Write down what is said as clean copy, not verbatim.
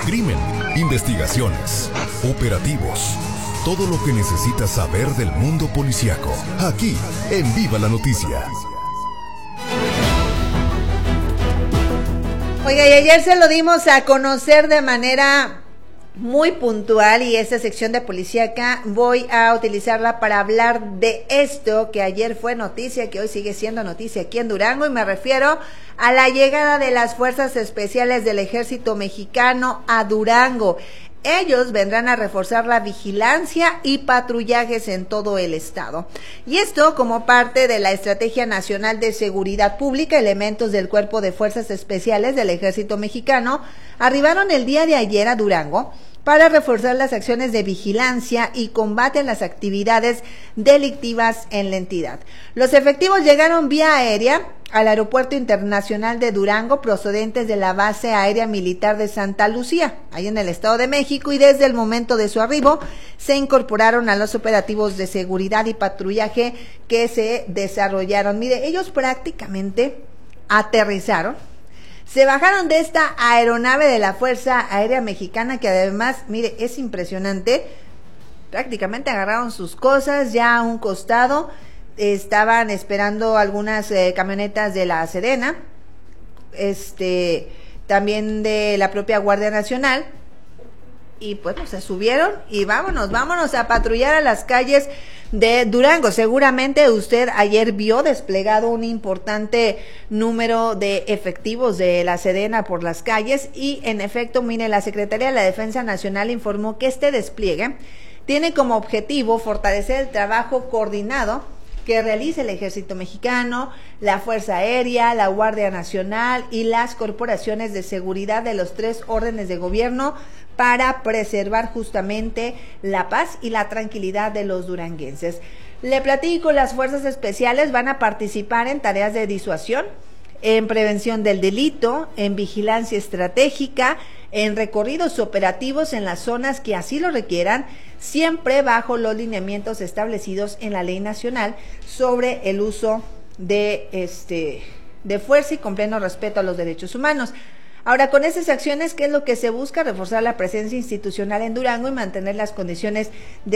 crimen, investigaciones, operativos. Todo lo que necesitas saber del mundo policíaco, aquí en Viva la Noticia. Oiga, y ayer se lo dimos a conocer de manera muy puntual, y esta sección de policíaca voy a utilizarla para hablar de esto que ayer fue noticia, que hoy sigue siendo noticia aquí en Durango, y me refiero a la llegada de las Fuerzas Especiales del Ejército Mexicano a Durango. Ellos vendrán a reforzar la vigilancia y patrullajes en todo el estado. Y esto como parte de la Estrategia Nacional de Seguridad Pública. Elementos del Cuerpo de Fuerzas Especiales del Ejército Mexicano arribaron el día de ayer a Durango para reforzar las acciones de vigilancia y combate a las actividades delictivas en la entidad. Los efectivos llegaron vía aérea al Aeropuerto Internacional de Durango, procedentes de la Base Aérea Militar de Santa Lucía, ahí en el Estado de México, y desde el momento de su arribo se incorporaron a los operativos de seguridad y patrullaje que se desarrollaron. Mire, ellos prácticamente aterrizaron, se bajaron de esta aeronave de la Fuerza Aérea Mexicana, que además, mire, es impresionante. Prácticamente agarraron sus cosas ya a un costado. Estaban esperando algunas camionetas de la Sedena, también de la propia Guardia Nacional, y pues se subieron y vámonos a patrullar a las calles de Durango. Seguramente usted ayer vio desplegado un importante número de efectivos de la Sedena por las calles, y en efecto, mire, la Secretaría de la Defensa Nacional informó que este despliegue tiene como objetivo fortalecer el trabajo coordinado que realiza el Ejército Mexicano, la Fuerza Aérea, la Guardia Nacional y las corporaciones de seguridad de los 3 órdenes de gobierno para preservar justamente la paz y la tranquilidad de los duranguenses. Le platico, las Fuerzas Especiales van a participar en tareas de disuasión, en prevención del delito, en vigilancia estratégica, en recorridos operativos en las zonas que así lo requieran, siempre bajo los lineamientos establecidos en la Ley Nacional sobre el uso de fuerza y con pleno respeto a los derechos humanos. Ahora, con esas acciones, ¿qué es lo que se busca? Reforzar la presencia institucional en Durango y mantener las condiciones de